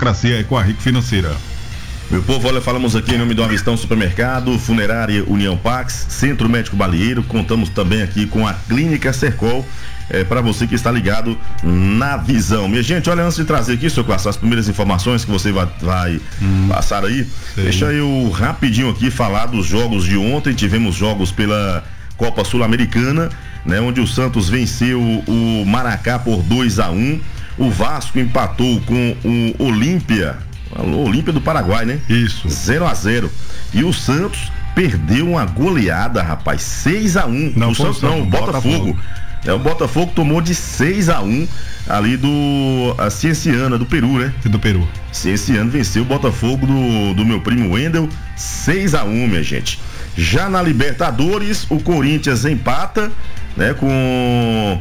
democracia é com a Rico Financeira. Meu povo, olha, falamos aqui em nome do Avistão Supermercado, Funerária União Pax, Centro Médico Balieiro, contamos também aqui com a Clínica Sercol, para você que está ligado na visão. Minha gente, olha, antes de trazer aqui, seu Clássico, as primeiras informações que você vai passar aí, deixa eu rapidinho aqui falar dos jogos de ontem. Tivemos jogos pela Copa Sul-Americana, né, onde o Santos venceu o Maracá por 2-1, o Vasco empatou com o Olímpia do Paraguai, né? Isso. 0-0. E o Santos perdeu uma goleada, rapaz, 6-1. Não, o Santos não, o Botafogo. O Botafogo tomou de 6-1 ali do Cienciano, do Peru, né? Do Peru. Cienciano venceu o Botafogo do meu primo Wendel, 6-1, minha gente. Já na Libertadores, o Corinthians empata, né? Com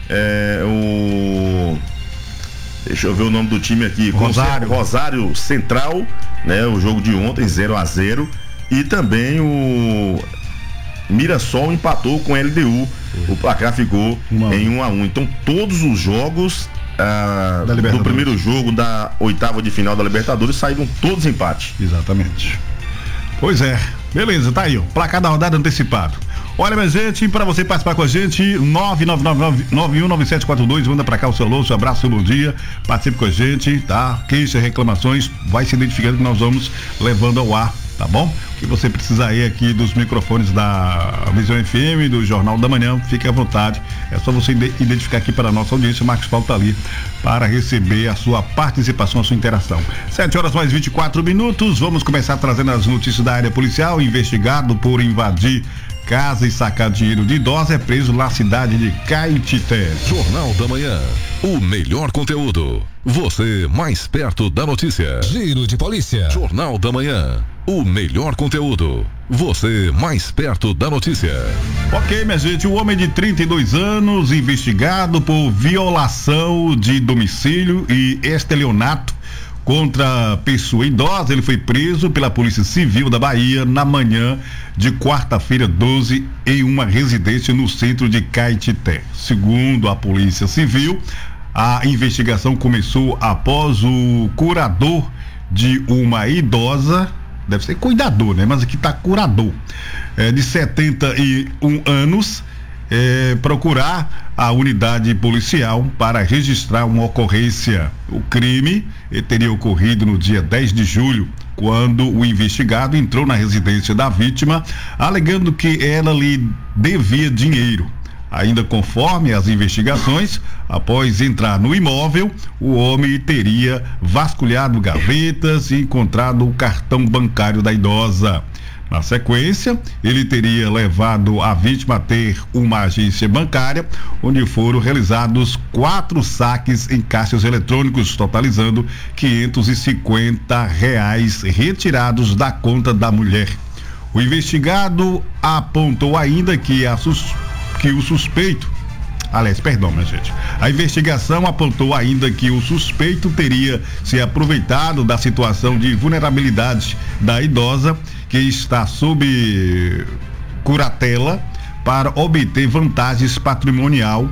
deixa eu ver o nome do time aqui. Rosário Central, né? O jogo de ontem, 0-0. E também o Mirassol empatou com a LDU. O placar ficou em 1-1. Então todos os jogos do primeiro jogo da oitava de final da Libertadores saíram todos empate. Exatamente. Pois é. Beleza, tá aí, ó. Placar da rodada antecipado. Olha, minha gente, para você participar com a gente, 999919742, manda pra cá o seu alô, seu abraço, seu bom dia, participe com a gente, tá? Queixas, reclamações, vai se identificando que nós vamos levando ao ar, tá bom? O que você precisar aí aqui dos microfones da Visão FM, do Jornal da Manhã, fique à vontade, é só você identificar aqui para a nossa audiência, o Marcos Paulo tá ali para receber a sua participação, a sua interação. 7h mais 24, vamos começar trazendo as notícias da área policial. Investigado por invadir casa e sacar dinheiro de idosa é preso na cidade de Caetité. Jornal da Manhã, o melhor conteúdo, você mais perto da notícia. Giro de polícia. Jornal da Manhã, o melhor conteúdo, você mais perto da notícia. Ok, minha gente, o homem de 32 anos, investigado por violação de domicílio e estelionato contra pessoa idosa, ele foi preso pela Polícia Civil da Bahia na manhã de quarta-feira 12 em uma residência no centro de Caetité. Segundo a Polícia Civil, a investigação começou após o curador de uma idosa, deve ser cuidador, né? Mas aqui tá curador, de 71 anos, procurar a unidade policial para registrar uma ocorrência. O crime teria ocorrido no dia 10 de julho, quando o investigado entrou na residência da vítima, alegando que ela lhe devia dinheiro. Ainda conforme as investigações, após entrar no imóvel, o homem teria vasculhado gavetas e encontrado o cartão bancário da idosa. Na sequência, ele teria levado a vítima a ter uma agência bancária, onde foram realizados 4 saques em caixas eletrônicos, totalizando R$550 retirados da conta da mulher. O investigado apontou ainda que o suspeito, minha gente. A investigação apontou ainda que o suspeito teria se aproveitado da situação de vulnerabilidade da idosa, que está sob curatela, para obter vantagens patrimonial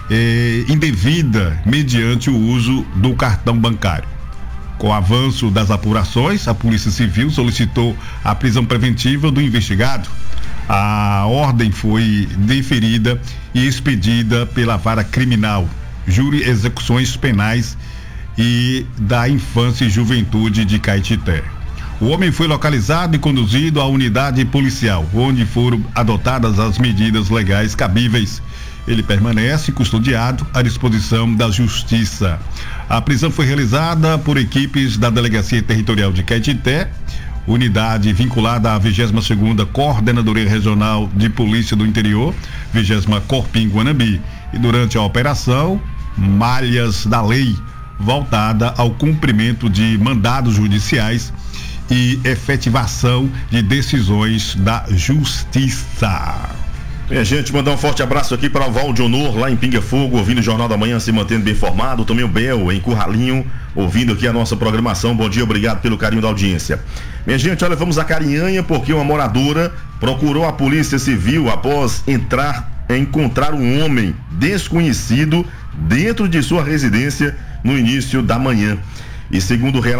indevida mediante o uso do cartão bancário. Com o avanço das apurações, a Polícia Civil solicitou a prisão preventiva do investigado. A ordem foi deferida e expedida pela Vara Criminal, Júri Execuções Penais e da Infância e Juventude de Caetité. O homem foi localizado e conduzido à unidade policial, onde foram adotadas as medidas legais cabíveis. Ele permanece custodiado à disposição da Justiça. A prisão foi realizada por equipes da Delegacia Territorial de Caetité, unidade vinculada à 22ª Coordenadoria Regional de Polícia do Interior, 20ª Corpim Guanambi, e durante a operação Malhas da Lei, voltada ao cumprimento de mandados judiciais e efetivação de decisões da Justiça. Minha gente, mandar um forte abraço aqui para o Valde Honor, lá em Pinga Fogo, ouvindo o Jornal da Manhã, se mantendo bem informado. Também o Bel, em Curralinho, ouvindo aqui a nossa programação. Bom dia, obrigado pelo carinho da audiência. Minha gente, olha, vamos a Carinhanha, porque uma moradora procurou a Polícia Civil após encontrar um homem desconhecido dentro de sua residência no início da manhã. E segundo o